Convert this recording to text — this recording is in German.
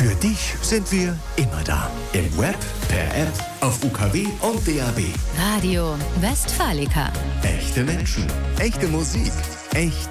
Für dich sind wir immer da. Im Web, per App, auf UKW und DAB. Radio Westfalica. Echte Menschen, echte Musik, echte